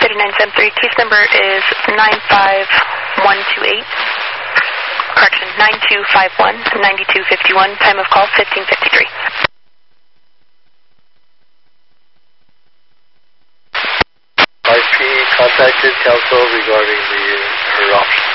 3973. Case number is 95128. Correction, 9251, 9251. Time of call 1553. IP contacted counsel regarding her options.